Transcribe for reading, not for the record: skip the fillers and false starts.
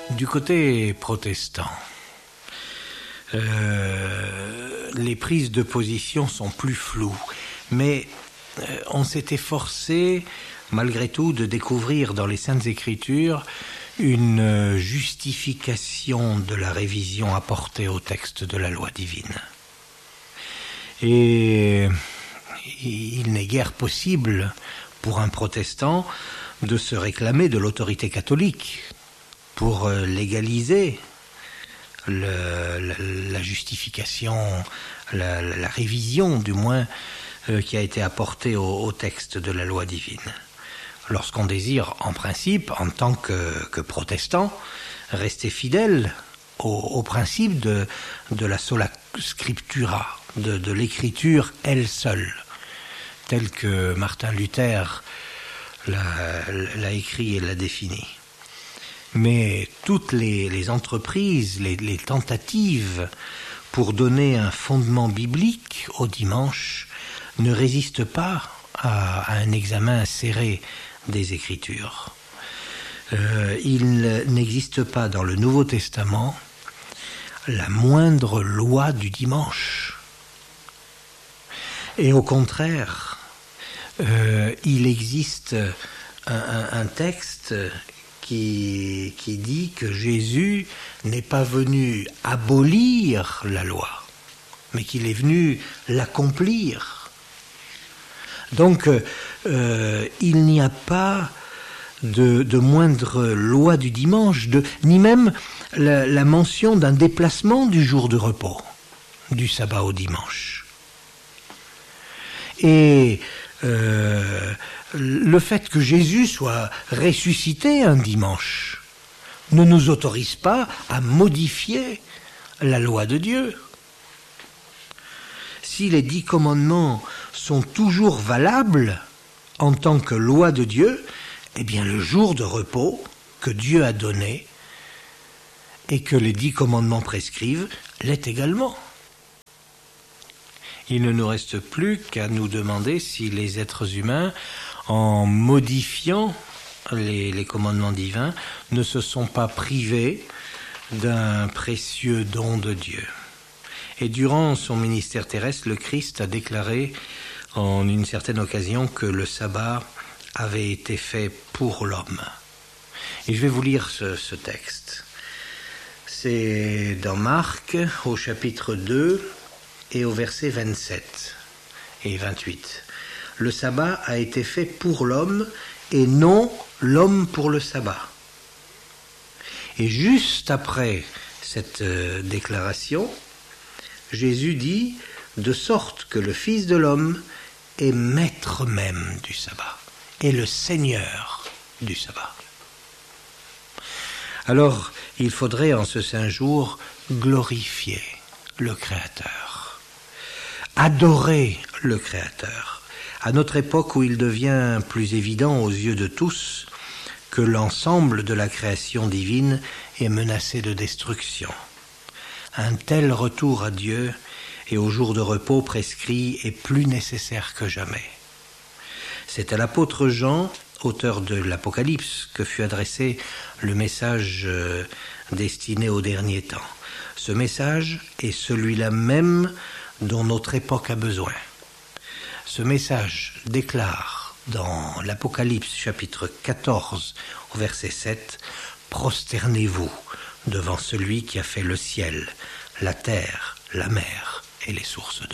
Du côté protestant, les prises de position sont plus floues, mais on s'est efforcé, malgré tout, de découvrir dans les Saintes Écritures une justification de la révision apportée au texte de la loi divine. Et il n'est guère possible pour un protestant de se réclamer de l'autorité catholique pour légaliser la justification, la révision du moins, qui a été apportée au texte de la loi divine. Lorsqu'on désire, en principe, en tant que protestant, rester fidèle au principe de la sola scriptura, de l'écriture elle seule, telle que Martin Luther l'a écrit et l'a défini. Mais toutes les entreprises, les tentatives pour donner un fondement biblique au dimanche ne résistent pas à un examen serré des Écritures. Il n'existe pas dans le Nouveau Testament la moindre loi du dimanche. Et au contraire, il existe un texte qui dit que Jésus n'est pas venu abolir la loi, mais qu'il est venu l'accomplir. Donc, il n'y a pas de moindre loi du dimanche, ni même la mention d'un déplacement du jour de repos, du sabbat au dimanche. Et le fait que Jésus soit ressuscité un dimanche ne nous autorise pas à modifier la loi de Dieu. Si les 10 commandements sont toujours valables en tant que loi de Dieu, eh bien le jour de repos que Dieu a donné et que les 10 commandements prescrivent l'est également. Il ne nous reste plus qu'à nous demander si les êtres humains, en modifiant les commandements divins, ne se sont pas privés d'un précieux don de Dieu. Et durant son ministère terrestre, le Christ a déclaré en une certaine occasion que le sabbat avait été fait pour l'homme. Et je vais vous lire ce texte. C'est dans Marc, au chapitre 2, et au verset 27 et 28. Le sabbat a été fait pour l'homme et non l'homme pour le sabbat. Et juste après cette déclaration, Jésus dit, de sorte que le Fils de l'homme est maître même du sabbat, est le Seigneur du sabbat. Alors, il faudrait en ce saint jour glorifier le Créateur, adorer le Créateur, à notre époque où il devient plus évident aux yeux de tous que l'ensemble de la création divine est menacé de destruction. Un tel retour à Dieu et au jour de repos prescrit est plus nécessaire que jamais. C'est à l'apôtre Jean, auteur de l'Apocalypse, que fut adressé le message destiné au dernier temps. Ce message est celui-là même dont notre époque a besoin. Ce message déclare dans l'Apocalypse chapitre 14 au verset 7 « Prosternez-vous devant celui qui a fait le ciel, la terre, la mer et les sources d'eau ».